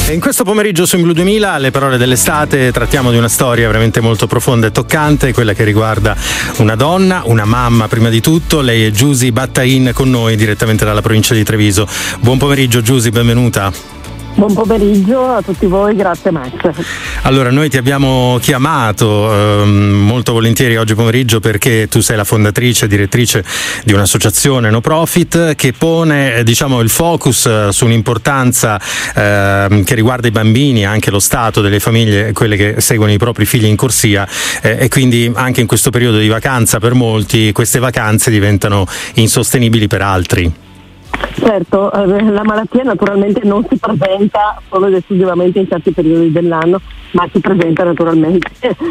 E in questo pomeriggio su In Blu 2000, alle parole dell'estate, trattiamo di una storia veramente molto profonda e toccante, quella che riguarda una donna, una mamma prima di tutto. Lei è Giusy Battain, con noi direttamente dalla provincia di Treviso. Buon pomeriggio Giusy, benvenuta. Buon pomeriggio a tutti voi, grazie Max. Allora, noi ti abbiamo chiamato molto volentieri oggi pomeriggio perché tu sei la fondatrice e direttrice di un'associazione no profit che pone il focus su un'importanza che riguarda i bambini, anche lo stato delle famiglie, quelle che seguono i propri figli in corsia, e quindi anche in questo periodo di vacanza per molti queste vacanze diventano insostenibili per altri. Certo, la malattia naturalmente non si presenta solo ed esclusivamente in certi periodi dell'anno, ma si presenta naturalmente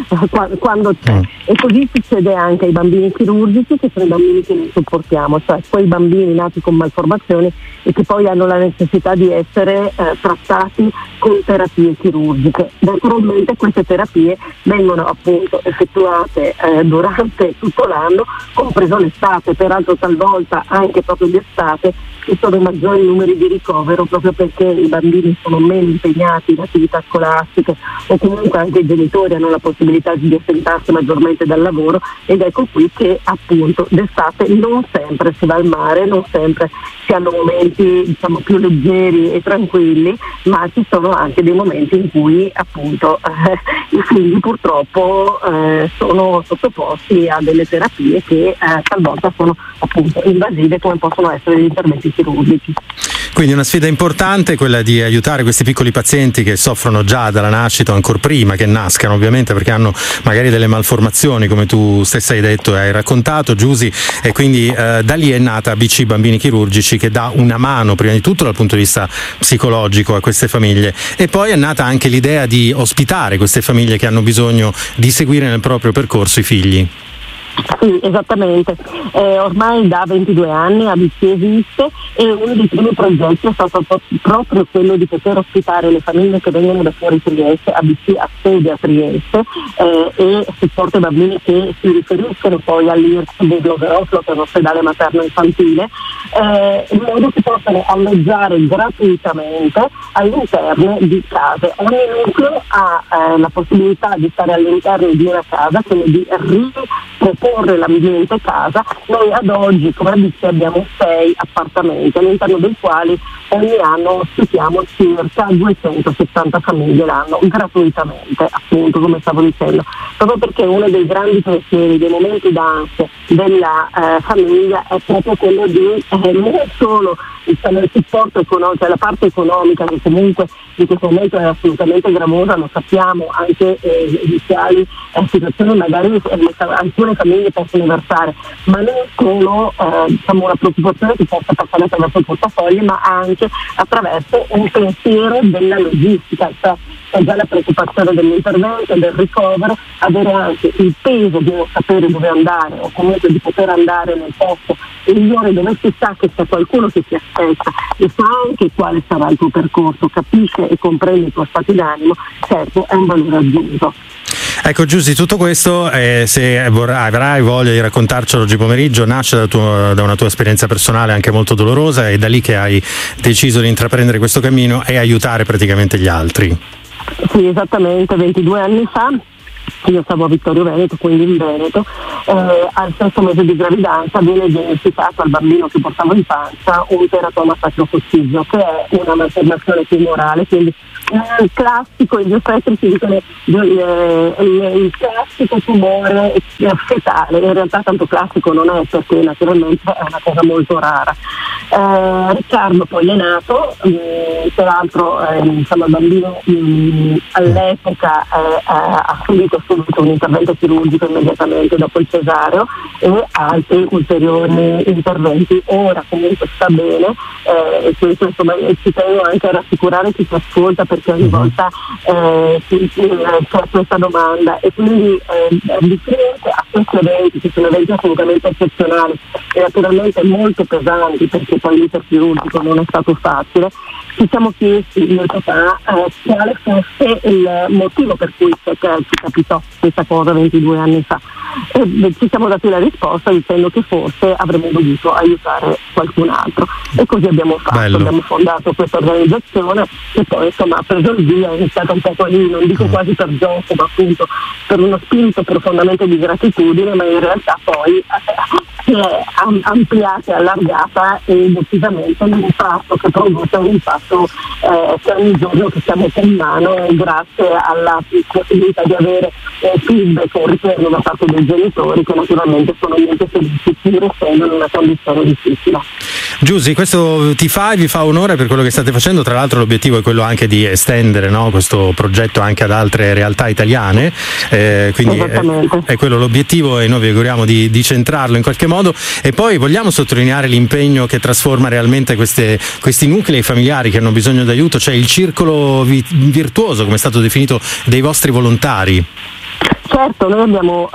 quando c'è. E così succede anche ai bambini chirurgici, che sono i bambini che noi supportiamo, cioè quei bambini nati con malformazioni e che poi hanno la necessità di essere trattati con terapie chirurgiche. Naturalmente queste terapie vengono appunto effettuate durante tutto l'anno, compreso l'estate, peraltro talvolta anche proprio l'estate ci sono maggiori numeri di ricovero proprio perché i bambini sono meno impegnati in attività scolastiche o comunque anche i genitori hanno la possibilità di assentarsi maggiormente dal lavoro, ed ecco qui che appunto d'estate non sempre si va al mare, non sempre si hanno momenti più leggeri e tranquilli, ma ci sono anche dei momenti in cui appunto i figli purtroppo sono sottoposti a delle terapie che talvolta sono appunto invasive, come possono essere gli interventi chirurgici. Quindi una sfida importante, quella di aiutare questi piccoli pazienti che soffrono già dalla nascita o ancora prima che nascano, ovviamente, perché hanno magari delle malformazioni, come tu stessa hai detto e hai raccontato, Giusy, e quindi da lì è nata ABC Bambini Chirurgici, che dà una mano prima di tutto dal punto di vista psicologico a queste famiglie, e poi è nata anche l'idea di ospitare queste famiglie che hanno bisogno di seguire nel proprio percorso i figli. Sì, esattamente. Ormai da 22 anni ABC esiste e uno dei primi progetti è stato proprio quello di poter ospitare le famiglie che vengono da fuori Trieste. ABC ha sede a Trieste e supporta i bambini che si riferiscono poi all'IRCS di Gloveroslo, che è un ospedale materno infantile, in modo che possano alloggiare gratuitamente all'interno di case. Ogni nucleo ha la possibilità di stare all'interno di una casa, quindi di riproporre l'ambiente casa. Noi ad oggi come ABC abbiamo 6 appartamenti all'interno dei quali ogni anno ospitiamo circa 270 famiglie l'anno gratuitamente, appunto, come stavo dicendo, proprio perché uno dei grandi pensieri, dei momenti d'ansia della famiglia è proprio quello di non solo il supporto economico, cioè la parte economica che comunque in questo momento è assolutamente gravosa, lo sappiamo, anche iniziali situazioni magari alcune famiglie possono versare, ma non solo una preoccupazione che possa passare attraverso il portafoglio, ma anche attraverso un pensiero della logistica, cioè c'è già la preoccupazione dell'intervento, del ricovero, avere anche il peso di non sapere dove andare o comunque di poter andare nel posto migliore dove si sa che c'è qualcuno che ti aspetta e sa anche quale sarà il tuo percorso, capisce e comprende i tuoi stati d'animo, certo è un valore aggiunto. Ecco Giusy, tutto questo, se avrai voglia di raccontarcelo oggi pomeriggio, nasce da una tua esperienza personale anche molto dolorosa, e da lì che hai deciso di intraprendere questo cammino e aiutare praticamente gli altri. Sì, esattamente, 22 anni fa. Io stavo a Vittorio Veneto, quindi in Veneto, al 6° mese di gravidanza viene diagnosticato al bambino che portavo in pancia un teratoma sacrofossiggio, che è una malformazione tumorale, quindi il classico, gli ostetrici dicono il classico tumore fetale. In realtà tanto classico non è, perché naturalmente è una cosa molto rara. Riccardo poi è nato, peraltro il bambino all'epoca ha subito un intervento chirurgico immediatamente dopo il cesareo e altri ulteriori interventi. Ora comunque sta bene, e questo ci tengo anche a rassicurare chi ci ascolta, perché ogni volta c'è questa domanda, e quindi di fronte a questi eventi, che sono eventi assolutamente eccezionali e naturalmente molto pesanti, perché poi l'iter chirurgico non è stato facile, ci siamo chiesti io e papà quale fosse il motivo per cui ci capitò questa cosa 22 anni fa, e ci siamo dati la risposta dicendo che forse avremmo dovuto aiutare qualcun altro, e così abbiamo fatto. Bello. Abbiamo fondato questa organizzazione che poi insomma ha preso il via, è iniziata un po' lì, non dico quasi per gioco, ma appunto per uno spirito profondamente di gratitudine, ma in realtà poi si è ampliata e allargata, e decisamente l'impatto che produce è un impatto che ogni giorno che siamo con mano, grazie alla possibilità di avere feedback e ritorno da parte dei genitori, che naturalmente sono molto felici pur essendo in una condizione difficile. Giusy, questo vi fa onore per quello che state facendo. Tra l'altro l'obiettivo è quello anche di estendere, no, questo progetto anche ad altre realtà italiane, quindi è quello l'obiettivo, e noi vi auguriamo di centrarlo in qualche modo. E poi vogliamo sottolineare l'impegno che trasforma realmente questi nuclei familiari che hanno bisogno d'aiuto, cioè il circolo virtuoso, come è stato definito, dei vostri volontari. Certo, noi abbiamo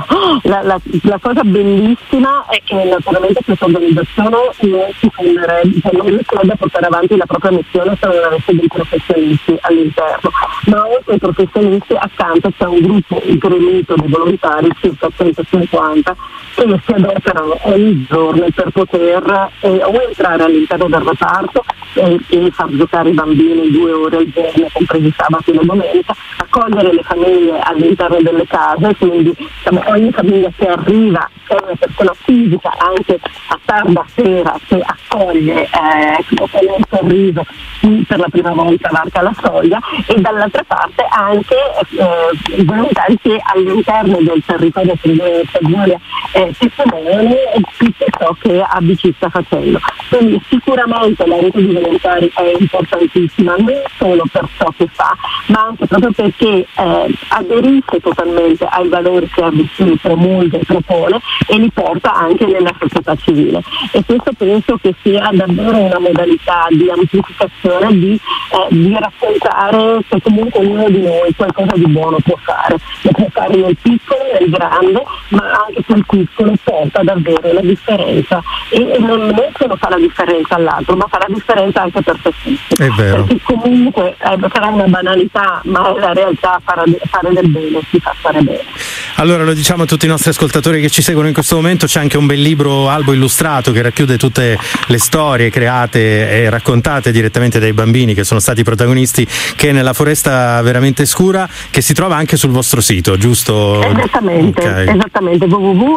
la cosa bellissima è che naturalmente questa organizzazione non si fonderebbe, non riuscirebbe a portare avanti la propria missione se non avesse dei professionisti all'interno, ma oltre ai professionisti accanto c'è un gruppo incremento di volontari, circa 150, che si adoperano ogni giorno per poter o entrare all'interno del reparto e far giocare i bambini 2 ore al giorno, compresi sabato e la domenica, accogliere le famiglie all'interno delle case, quindi ogni famiglia che arriva è una persona fisica anche a tarda sera che accoglie con un sorriso chi per la prima volta varca la soglia, e dall'altra parte anche i volontari che all'interno del territorio Giulia testimoniano tutto ciò che ABC sta facendo. Quindi sicuramente la rete di volontari è importantissima, non solo per ciò che fa, ma anche proprio perché aderisce totalmente ai valori che ABC promulga e propone, e li porta anche nella società civile, e questo penso che sia davvero una modalità di amplificazione, di raccontare che comunque ognuno di noi qualcosa di buono può fare, lo può fare nel piccolo, nel grande, ma anche quel piccolo porta davvero la differenza, e non solo fa la differenza all'altro, ma fa la differenza anche per se stesso. È vero. Perché comunque sarà una banalità, ma la realtà fare del bene si fa fare bene. Allora, lo diciamo a tutti i nostri ascoltatori che ci seguono in questo momento, c'è anche un bel libro albo illustrato che racchiude tutte le storie create e raccontate direttamente dai bambini che sono stati protagonisti, che è Nella foresta veramente scura, che si trova anche sul vostro sito, giusto? Esattamente, Okay. esattamente,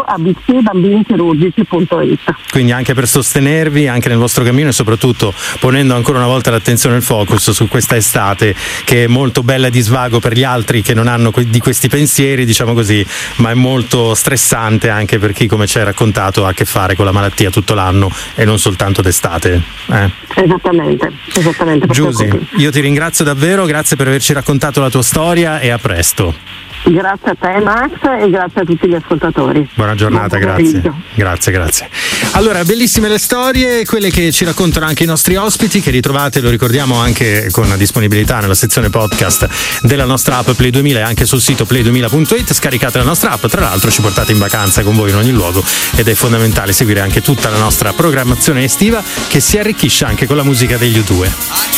www.abcbambinichirurgici.it. Quindi anche per sostenervi anche nel vostro cammino, e soprattutto ponendo ancora una volta l'attenzione e il focus su questa estate che è molto bella di svago per gli altri che non hanno di questi pensieri, diciamo così, ma è molto stressante anche per chi, come ci hai raccontato, ha a che fare con la malattia tutto l'anno e non soltanto d'estate. Esattamente. Giusy, io ti ringrazio davvero, grazie per averci raccontato la tua storia, e a presto. Grazie a te Max, e grazie a tutti gli ascoltatori. Buona giornata, grazie. Grazie. Allora, bellissime le storie, quelle che ci raccontano anche i nostri ospiti, che ritrovate, lo ricordiamo, anche con disponibilità nella sezione podcast della nostra app Play 2000 e anche sul sito play2000.it. Scaricate la nostra app, tra l'altro ci portate in vacanza con voi in ogni luogo, ed è fondamentale seguire anche tutta la nostra programmazione estiva, che si arricchisce anche con la musica degli U2.